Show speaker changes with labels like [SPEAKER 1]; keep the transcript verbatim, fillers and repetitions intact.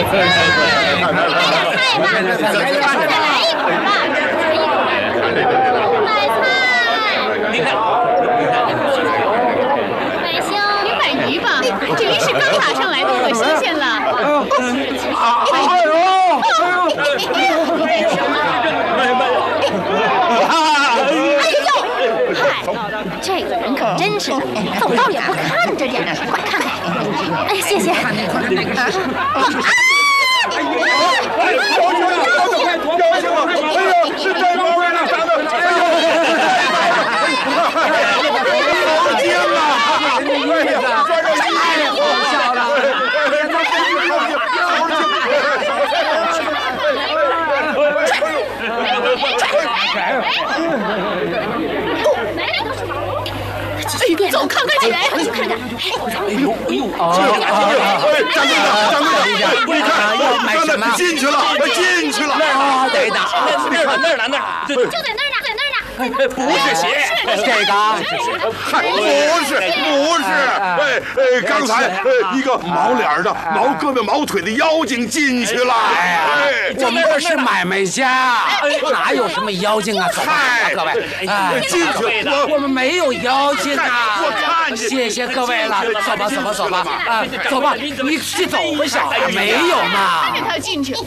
[SPEAKER 1] 这鱼是刚打上来的，可新鲜了。
[SPEAKER 2] 哎呦！
[SPEAKER 1] 嗨，这个人可真是的，走道也不看着点，快看看。哎，谢谢。啊！
[SPEAKER 2] 哎呦！高兴了，高兴了，高兴了！哎呦，是真高兴了，长得，哎呦！高兴啊！哎呀，这这太好笑了！
[SPEAKER 1] 走，看看去，快去看看。
[SPEAKER 2] 哎呦哎呦！哎，掌柜的，掌柜的，你看，要买什么？进去了，进去了！
[SPEAKER 3] 啊，对的，那儿那儿那儿，
[SPEAKER 1] 就在那儿呢，在那儿呢。
[SPEAKER 3] 不是鞋，
[SPEAKER 2] 这个，嗨，不是，不是，哎哎，刚才呃一个毛脸的、毛胳膊、毛腿的妖精进去了。哎，
[SPEAKER 3] 我们这是买卖家，哪有什么妖精啊？走吧，各位，
[SPEAKER 2] 哎，进去，
[SPEAKER 3] 我们没有妖精啊。
[SPEAKER 2] 我看见，
[SPEAKER 3] 谢谢各位了，走吧，走吧，走吧，啊，走吧，你去走吧，小孩，没有嘛。
[SPEAKER 1] 看着他进去。